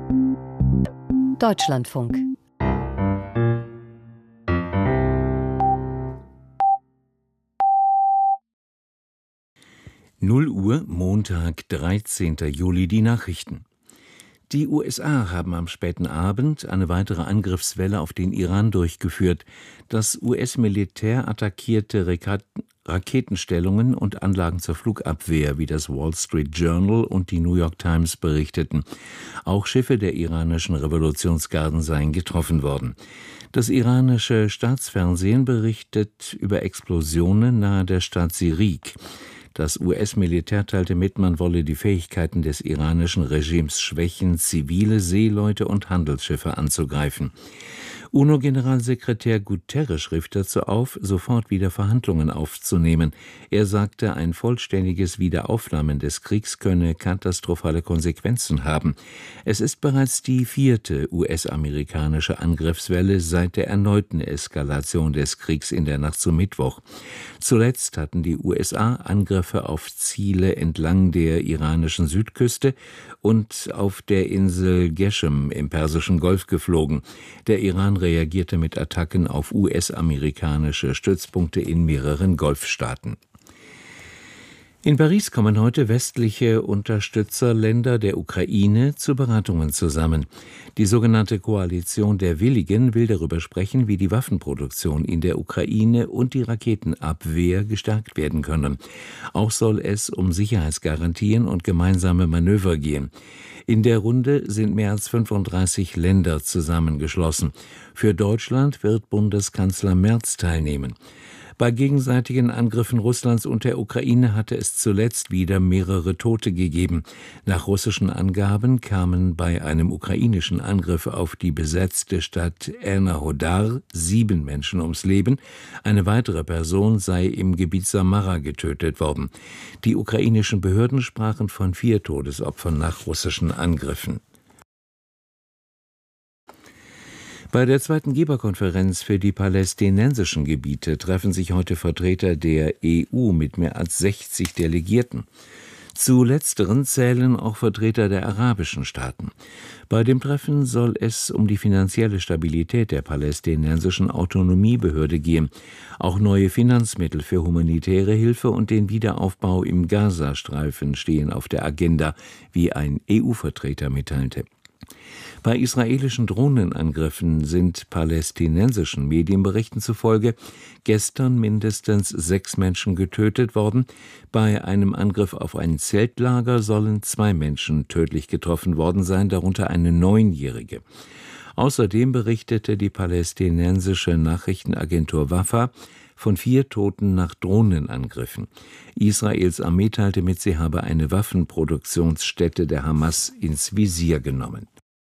Deutschlandfunk. Null Uhr, Montag, 13. Juli, die Nachrichten. Die USA haben am späten Abend eine weitere Angriffswelle auf den Iran durchgeführt. Das US-Militär attackierte Raketenstellungen und Anlagen zur Flugabwehr, wie das Wall Street Journal und die New York Times berichteten. Auch Schiffe der iranischen Revolutionsgarden seien getroffen worden. Das iranische Staatsfernsehen berichtet über Explosionen nahe der Stadt Sirik. Das US-Militär teilte mit, man wolle die Fähigkeiten des iranischen Regimes schwächen, zivile Seeleute und Handelsschiffe anzugreifen. UNO-Generalsekretär Guterres rief dazu auf, sofort wieder Verhandlungen aufzunehmen. Er sagte, ein vollständiges Wiederaufnehmen des Kriegs könne katastrophale Konsequenzen haben. Es ist bereits die 4. US-amerikanische Angriffswelle seit der erneuten Eskalation des Kriegs in der Nacht zum Mittwoch. Zuletzt hatten die USA Angriffe auf Ziele entlang der iranischen Südküste und auf der Insel Geshem im Persischen Golf geflogen. Der Iran reagierte mit Attacken auf US-amerikanische Stützpunkte in mehreren Golfstaaten. In Paris kommen heute westliche Unterstützerländer der Ukraine zu Beratungen zusammen. Die sogenannte Koalition der Willigen will darüber sprechen, wie die Waffenproduktion in der Ukraine und die Raketenabwehr gestärkt werden können. Auch soll es um Sicherheitsgarantien und gemeinsame Manöver gehen. In der Runde sind mehr als 35 Länder zusammengeschlossen. Für Deutschland wird Bundeskanzler Merz teilnehmen. Bei gegenseitigen Angriffen Russlands und der Ukraine hatte es zuletzt wieder mehrere Tote gegeben. Nach russischen Angaben kamen bei einem ukrainischen Angriff auf die besetzte Stadt Enerhodar 7 Menschen ums Leben. Eine weitere Person sei im Gebiet Samara getötet worden. Die ukrainischen Behörden sprachen von 4 Todesopfern nach russischen Angriffen. Bei der 2. Geberkonferenz für die palästinensischen Gebiete treffen sich heute Vertreter der EU mit mehr als 60 Delegierten. Zu letzteren zählen auch Vertreter der arabischen Staaten. Bei dem Treffen soll es um die finanzielle Stabilität der palästinensischen Autonomiebehörde gehen. Auch neue Finanzmittel für humanitäre Hilfe und den Wiederaufbau im Gazastreifen stehen auf der Agenda, wie ein EU-Vertreter mitteilte. Bei israelischen Drohnenangriffen sind palästinensischen Medienberichten zufolge gestern mindestens 6 Menschen getötet worden. Bei einem Angriff auf ein Zeltlager sollen 2 Menschen tödlich getroffen worden sein, darunter eine 9-Jährige. Außerdem berichtete die palästinensische Nachrichtenagentur Wafa von 4 Toten nach Drohnenangriffen. Israels Armee teilte mit, sie habe eine Waffenproduktionsstätte der Hamas ins Visier genommen.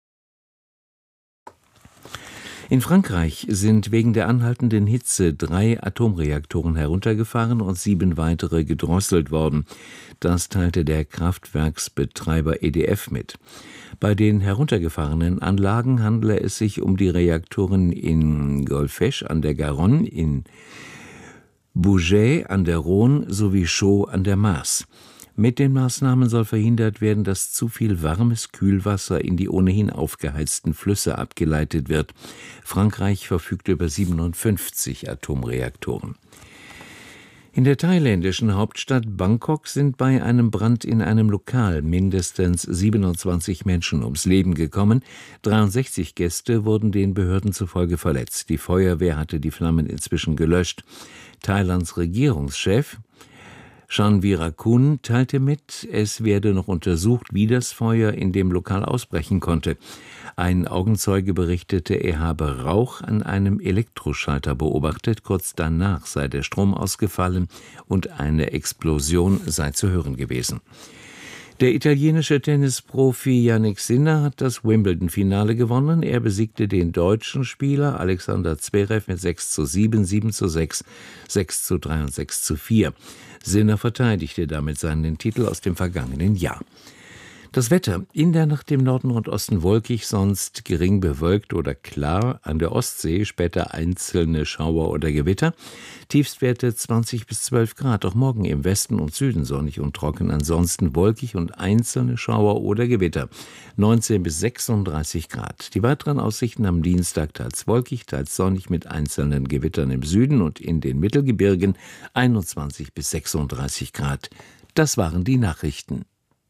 In Frankreich sind wegen der anhaltenden Hitze 3 Atomreaktoren heruntergefahren und 7 weitere gedrosselt worden. Das teilte der Kraftwerksbetreiber EDF mit. Bei den heruntergefahrenen Anlagen handele es sich um die Reaktoren in Golfech an der Garonne, in Bouget an der Rhône sowie Chaux an der Maas. Mit den Maßnahmen soll verhindert werden, dass zu viel warmes Kühlwasser in die ohnehin aufgeheizten Flüsse abgeleitet wird. Frankreich verfügt über 57 Atomreaktoren. In der thailändischen Hauptstadt Bangkok sind bei einem Brand in einem Lokal mindestens 27 Menschen ums Leben gekommen. 63 Gäste wurden den Behörden zufolge verletzt. Die Feuerwehr hatte die Flammen inzwischen gelöscht. Thailands Regierungschef Chanvirakul teilte mit, es werde noch untersucht, wie das Feuer in dem Lokal ausbrechen konnte. Ein Augenzeuge berichtete, er habe Rauch an einem Elektroschalter beobachtet. Kurz danach sei der Strom ausgefallen und eine Explosion sei zu hören gewesen. Der italienische Tennisprofi Jannik Sinner hat das Wimbledon-Finale gewonnen. Er besiegte den deutschen Spieler Alexander Zverev mit 6:7, 7:6, 6:3 und 6:4. Sinner verteidigte damit seinen Titel aus dem vergangenen Jahr. Das Wetter: in der Nacht im Norden und Osten wolkig, sonst gering bewölkt oder klar. An der Ostsee später einzelne Schauer oder Gewitter. Tiefstwerte 20 bis 12 Grad. Auch morgen im Westen und Süden sonnig und trocken. Ansonsten wolkig und einzelne Schauer oder Gewitter. 19 bis 36 Grad. Die weiteren Aussichten am Dienstag: teils wolkig, teils sonnig mit einzelnen Gewittern im Süden und in den Mittelgebirgen. 21 bis 36 Grad. Das waren die Nachrichten.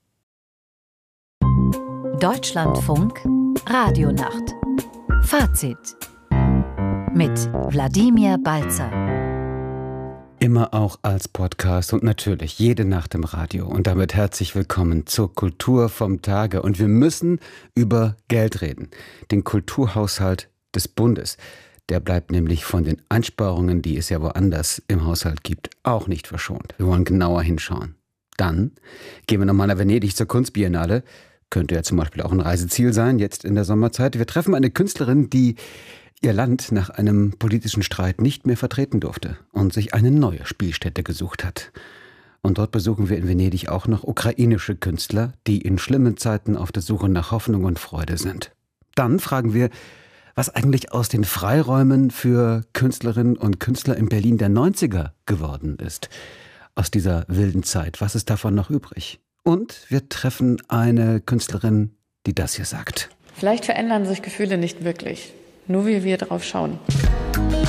Deutschlandfunk Radionacht. Fazit mit Wladimir Balzer. Immer auch als Podcast und natürlich jede Nacht im Radio. Und damit herzlich willkommen zur Kultur vom Tage. Und wir müssen über Geld reden. Den Kulturhaushalt des Bundes. Der bleibt nämlich von den Einsparungen, die es ja woanders im Haushalt gibt, auch nicht verschont. Wir wollen genauer hinschauen. Dann gehen wir nochmal nach Venedig zur Kunstbiennale. Könnte ja zum Beispiel auch ein Reiseziel sein, jetzt in der Sommerzeit. Wir treffen eine Künstlerin, die ihr Land nach einem politischen Streit nicht mehr vertreten durfte und sich eine neue Spielstätte gesucht hat. Und dort besuchen wir in Venedig auch noch ukrainische Künstler, die in schlimmen Zeiten auf der Suche nach Hoffnung und Freude sind. Dann fragen wir, was eigentlich aus den Freiräumen für Künstlerinnen und Künstler in Berlin der 90er geworden ist. Aus dieser wilden Zeit. Was ist davon noch übrig? Und wir treffen eine Künstlerin, die das hier sagt. Vielleicht verändern sich Gefühle nicht wirklich, nur wie wir drauf schauen.